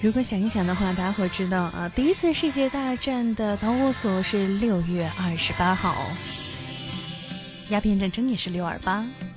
如果想一想的话，大家会知道啊，第一次世界大战的导火索是6月28号，鸦片战争也是628。